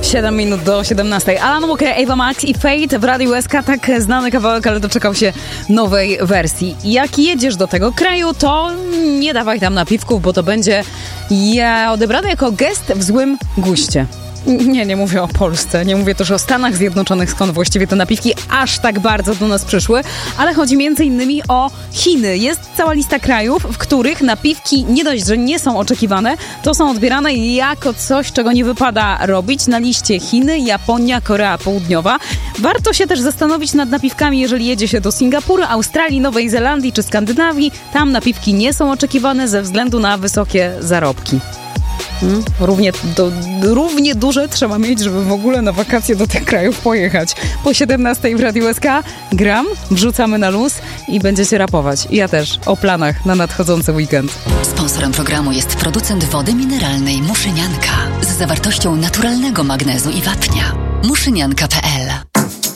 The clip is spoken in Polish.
7 minut do 17. Alan Walker, Ava Max i Fate w Radiu SK. Tak znany kawałek, ale doczekał się nowej wersji. Jak jedziesz do tego kraju, to nie dawaj tam napiwków, bo to będzie odebrane jako gest w złym guście. Nie mówię o Polsce, nie mówię też o Stanach Zjednoczonych, skąd właściwie te napiwki aż tak bardzo do nas przyszły, ale chodzi między innymi o Chiny. Jest cała lista krajów, w których napiwki nie dość, że nie są oczekiwane, to są odbierane jako coś, czego nie wypada robić. Na liście Chiny, Japonia, Korea Południowa. Warto się też zastanowić nad napiwkami, jeżeli jedzie się do Singapuru, Australii, Nowej Zelandii czy Skandynawii. Tam napiwki nie są oczekiwane ze względu na wysokie zarobki. Równie duże trzeba mieć, żeby w ogóle na wakacje do tych krajów pojechać. Po 17 w Radiu SK gram, wrzucamy na luz i będziecie rapować. I ja też o planach na nadchodzący weekend. Sponsorem programu jest producent wody mineralnej Muszynianka z zawartością naturalnego magnezu i wapnia. Muszynianka.pl